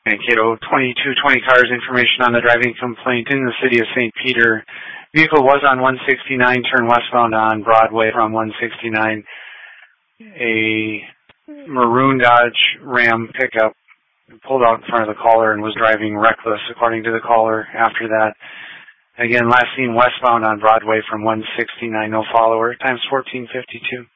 Mankato 2220 cars, information on the driving complaint in the city of St. Peter. Vehicle was on 169, turned westbound on Broadway from 169. A maroon Dodge Ram pickup pulled out in front of the caller and was driving reckless, according to the caller after that. Again, last seen westbound on Broadway from 169, no follower, times 1452.